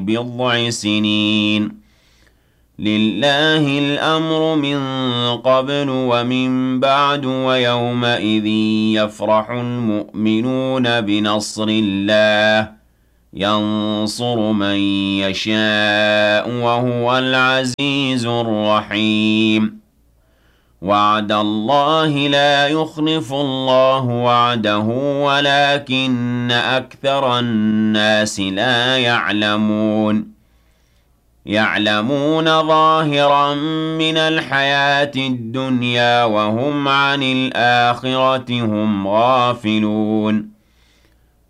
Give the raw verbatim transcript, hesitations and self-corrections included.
بضع سنين لله الأمر من قبل ومن بعد ويومئذ يفرح المؤمنون بنصر الله ينصر من يشاء وهو العزيز الرحيم وعد الله لا يخلف الله وعده ولكن أكثر الناس لا يعلمون يعلمون ظاهرا من الحياة الدنيا وهم عن الآخرة هم غافلون